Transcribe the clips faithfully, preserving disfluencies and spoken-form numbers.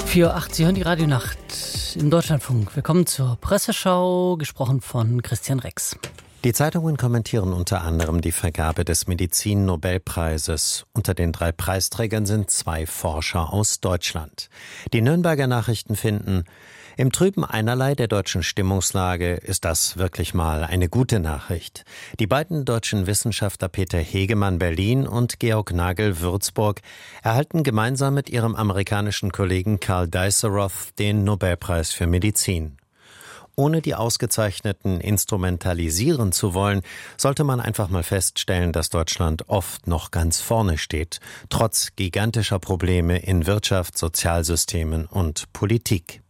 vier Uhr acht, Sie hören die Radionacht im Deutschlandfunk. Willkommen zur Presseschau, gesprochen von Christian Rex. Die Zeitungen kommentieren unter anderem die Vergabe des Medizin-Nobelpreises. Unter den drei Preisträgern sind zwei Forscher aus Deutschland. Die Nürnberger Nachrichten finden: Im Trüben einerlei der deutschen Stimmungslage ist das wirklich mal eine gute Nachricht. Die beiden deutschen Wissenschaftler Peter Hegemann Berlin und Georg Nagel Würzburg erhalten gemeinsam mit ihrem amerikanischen Kollegen Karl Diceroth den Nobelpreis für Medizin. Ohne die Ausgezeichneten instrumentalisieren zu wollen, sollte man einfach mal feststellen, dass Deutschland oft noch ganz vorne steht, trotz gigantischer Probleme in Wirtschaft, Sozialsystemen und Politik.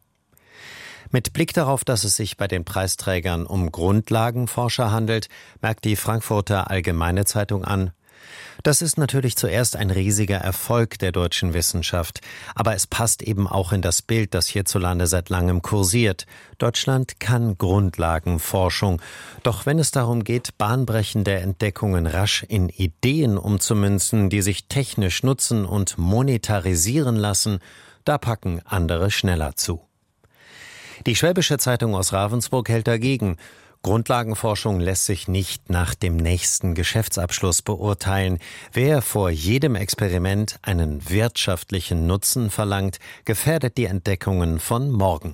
Mit Blick darauf, dass es sich bei den Preisträgern um Grundlagenforscher handelt, merkt die Frankfurter Allgemeine Zeitung an: Das ist natürlich zuerst ein riesiger Erfolg der deutschen Wissenschaft, aber es passt eben auch in das Bild, das hierzulande seit langem kursiert. Deutschland kann Grundlagenforschung, doch wenn es darum geht, bahnbrechende Entdeckungen rasch in Ideen umzumünzen, die sich technisch nutzen und monetarisieren lassen, da packen andere schneller zu. Die Schwäbische Zeitung aus Ravensburg hält dagegen: Grundlagenforschung lässt sich nicht nach dem nächsten Geschäftsabschluss beurteilen. Wer vor jedem Experiment einen wirtschaftlichen Nutzen verlangt, gefährdet die Entdeckungen von morgen.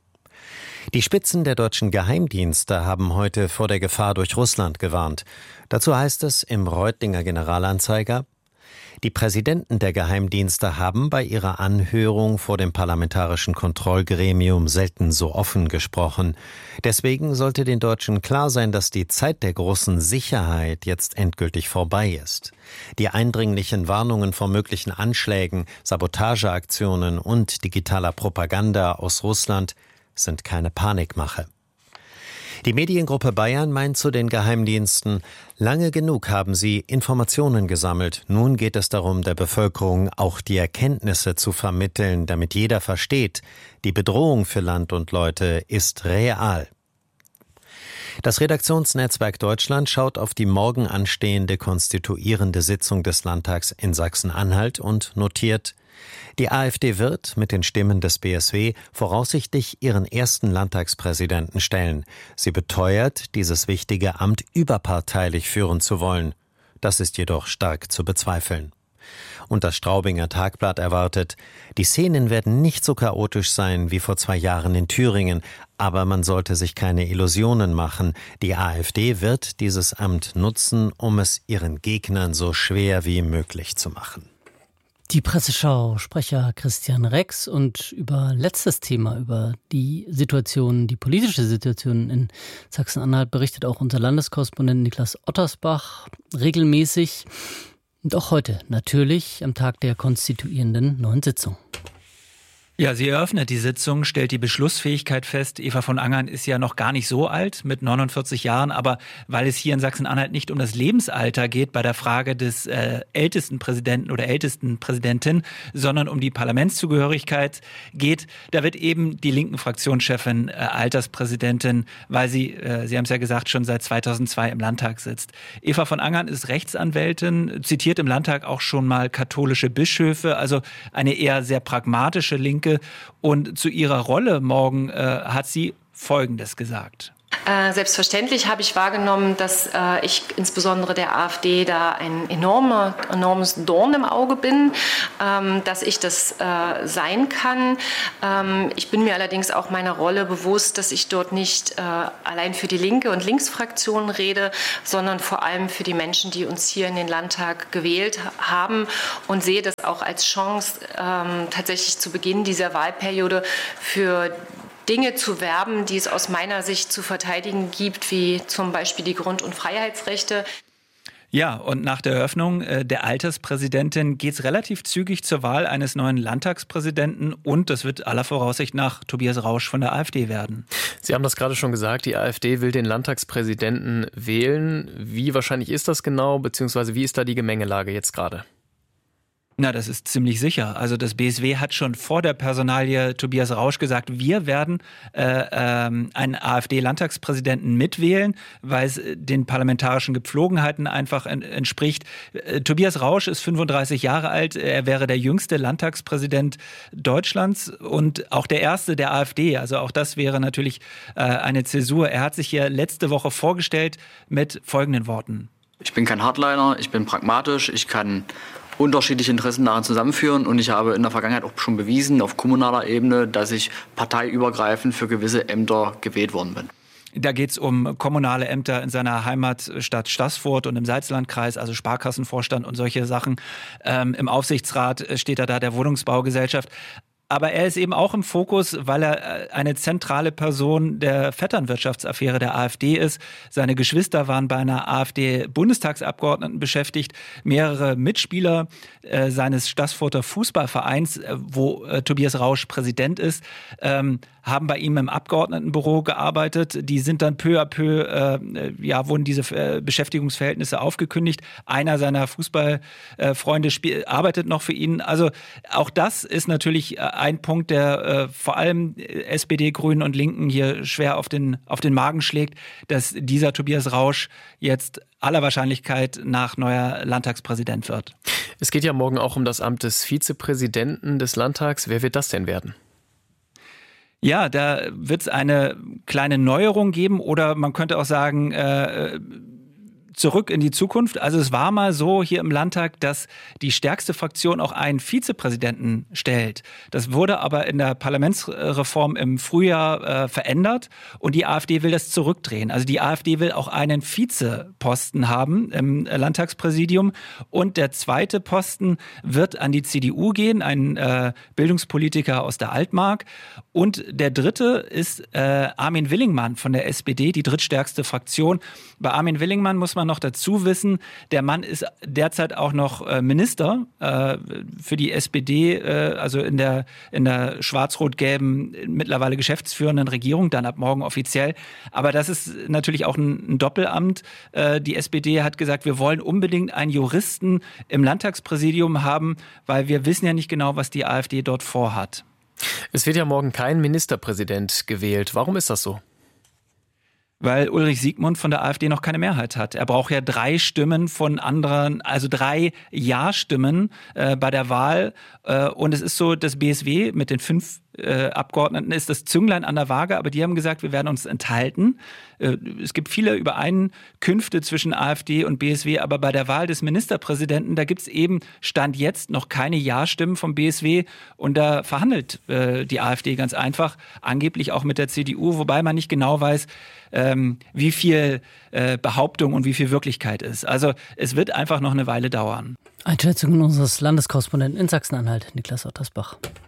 Die Spitzen der deutschen Geheimdienste haben heute vor der Gefahr durch Russland gewarnt. Dazu heißt es im Reutlinger Generalanzeiger: Die Präsidenten der Geheimdienste haben bei ihrer Anhörung vor dem Parlamentarischen Kontrollgremium selten so offen gesprochen. Deswegen sollte den Deutschen klar sein, dass die Zeit der großen Sicherheit jetzt endgültig vorbei ist. Die eindringlichen Warnungen vor möglichen Anschlägen, Sabotageaktionen und digitaler Propaganda aus Russland sind keine Panikmache. Die Mediengruppe Bayern meint zu den Geheimdiensten: Lange genug haben sie Informationen gesammelt. Nun geht es darum, der Bevölkerung auch die Erkenntnisse zu vermitteln, damit jeder versteht, die Bedrohung für Land und Leute ist real. Das Redaktionsnetzwerk Deutschland schaut auf die morgen anstehende konstituierende Sitzung des Landtags in Sachsen-Anhalt und notiert: Die AfD wird mit den Stimmen des B S W voraussichtlich ihren ersten Landtagspräsidenten stellen. Sie beteuert, dieses wichtige Amt überparteilich führen zu wollen. Das ist jedoch stark zu bezweifeln. Und das Straubinger Tagblatt erwartet: Die Szenen werden nicht so chaotisch sein wie vor zwei Jahren in Thüringen, aber man sollte sich keine Illusionen machen. Die AfD wird dieses Amt nutzen, um es ihren Gegnern so schwer wie möglich zu machen. Die Presseschau, Sprecher Christian Rex, und über letztes Thema, über die Situation, die politische Situation in Sachsen-Anhalt berichtet auch unser Landeskorrespondent Niklas Ottersbach regelmäßig. Und auch heute natürlich am Tag der konstituierenden neuen Sitzung. Ja, sie eröffnet die Sitzung, stellt die Beschlussfähigkeit fest. Eva von Angern ist ja noch gar nicht so alt, mit neunundvierzig Jahren, aber weil es hier in Sachsen-Anhalt nicht um das Lebensalter geht bei der Frage des äh, ältesten Präsidenten oder ältesten Präsidentin, sondern um die Parlamentszugehörigkeit geht, da wird eben die linken Fraktionschefin äh, Alterspräsidentin, weil sie, äh, Sie haben es ja gesagt, schon seit zweitausendzwei im Landtag sitzt. Eva von Angern ist Rechtsanwältin, zitiert im Landtag auch schon mal katholische Bischöfe, also eine eher sehr pragmatische Linke. Und zu ihrer Rolle morgen äh, hat sie Folgendes gesagt. Äh, selbstverständlich habe ich wahrgenommen, dass äh, ich insbesondere der AfD da ein enormer, enormes Dorn im Auge bin, ähm, dass ich das äh, sein kann. Ähm, ich bin mir allerdings auch meiner Rolle bewusst, dass ich dort nicht äh, allein für die Linke und Linksfraktion rede, sondern vor allem für die Menschen, die uns hier in den Landtag gewählt haben, und sehe das auch als Chance, ähm, tatsächlich zu Beginn dieser Wahlperiode für Dinge zu werben, die es aus meiner Sicht zu verteidigen gibt, wie zum Beispiel die Grund- und Freiheitsrechte. Ja, und nach der Eröffnung äh, der Alterspräsidentin geht es relativ zügig zur Wahl eines neuen Landtagspräsidenten, und das wird aller Voraussicht nach Tobias Rausch von der AfD werden. Sie haben das gerade schon gesagt, die AfD will den Landtagspräsidenten wählen. Wie wahrscheinlich ist das genau, beziehungsweise wie ist da die Gemengelage jetzt gerade? Na, das ist ziemlich sicher. Also das B S W hat schon vor der Personalie Tobias Rausch gesagt, wir werden äh, ähm, einen AfD-Landtagspräsidenten mitwählen, weil es den parlamentarischen Gepflogenheiten einfach en- entspricht. Äh, Tobias Rausch ist fünfunddreißig Jahre alt, er wäre der jüngste Landtagspräsident Deutschlands und auch der erste der AfD. Also auch das wäre natürlich äh, eine Zäsur. Er hat sich hier letzte Woche vorgestellt mit folgenden Worten. Ich bin kein Hardliner, ich bin pragmatisch, ich kann unterschiedliche Interessen daran zusammenführen und ich habe in der Vergangenheit auch schon bewiesen, auf kommunaler Ebene, dass ich parteiübergreifend für gewisse Ämter gewählt worden bin. Da geht es um kommunale Ämter in seiner Heimatstadt Staßfurt und im Salzlandkreis, also Sparkassenvorstand und solche Sachen. Ähm, im Aufsichtsrat steht er da der Wohnungsbaugesellschaft. Aber er ist eben auch im Fokus, weil er eine zentrale Person der Vetternwirtschaftsaffäre der AfD ist. Seine Geschwister waren bei einer AfD-Bundestagsabgeordneten beschäftigt. Mehrere Mitspieler äh, seines Staßfurter Fußballvereins, äh, wo äh, Tobias Rausch Präsident ist, ähm, haben bei ihm im Abgeordnetenbüro gearbeitet. Die sind dann peu à peu, äh, ja, wurden diese äh, Beschäftigungsverhältnisse aufgekündigt. Einer seiner Fußballfreunde äh, spiel- arbeitet noch für ihn. Also auch das ist natürlich äh, ein Punkt, der äh, vor allem S P D, Grünen und Linken hier schwer auf den, auf den Magen schlägt, dass dieser Tobias Rausch jetzt aller Wahrscheinlichkeit nach neuer Landtagspräsident wird. Es geht ja morgen auch um das Amt des Vizepräsidenten des Landtags. Wer wird das denn werden? Ja, da wird es eine kleine Neuerung geben oder man könnte auch sagen, äh, zurück in die Zukunft. Also es war mal so hier im Landtag, dass die stärkste Fraktion auch einen Vizepräsidenten stellt. Das wurde aber in der Parlamentsreform im Frühjahr äh, verändert und die AfD will das zurückdrehen. Also die AfD will auch einen Vizeposten haben im Landtagspräsidium und der zweite Posten wird an die C D U gehen, ein äh, Bildungspolitiker aus der Altmark. Und der dritte ist äh, Armin Willingmann von der S P D, die drittstärkste Fraktion. Bei Armin Willingmann muss man noch dazu wissen, der Mann ist derzeit auch noch äh, Minister äh, für die S P D, äh, also in der, in der schwarz-rot-gelben, mittlerweile geschäftsführenden Regierung, dann ab morgen offiziell. Aber das ist natürlich auch ein, ein Doppelamt. Äh, die S P D hat gesagt, wir wollen unbedingt einen Juristen im Landtagspräsidium haben, weil wir wissen ja nicht genau, was die AfD dort vorhat. Es wird ja morgen kein Ministerpräsident gewählt. Warum ist das so? Weil Ulrich Siegmund von der AfD noch keine Mehrheit hat. Er braucht ja drei Stimmen von anderen, also drei Ja-Stimmen äh, bei der Wahl. Äh, und es ist so, das B S W mit den fünf äh, Abgeordneten ist das Zünglein an der Waage, aber die haben gesagt, wir werden uns enthalten. Äh, es gibt viele Übereinkünfte zwischen AfD und B S W, aber bei der Wahl des Ministerpräsidenten, da gibt es eben Stand jetzt noch keine Ja-Stimmen vom B S W und da verhandelt äh, die AfD ganz einfach, angeblich auch mit der C D U, wobei man nicht genau weiß, ähm, wie viel äh, Behauptung und wie viel Wirklichkeit ist. Also es wird einfach noch eine Weile dauern. Einschätzungen unseres Landeskorrespondenten in Sachsen-Anhalt, Niklas Ottersbach.